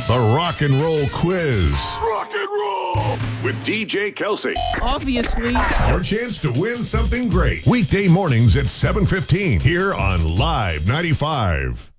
The Rock and Roll Quiz. Rock and roll with DJ Kelsey. Obviously. Your chance to win something great. Weekday mornings at 7:15 here on Live 95.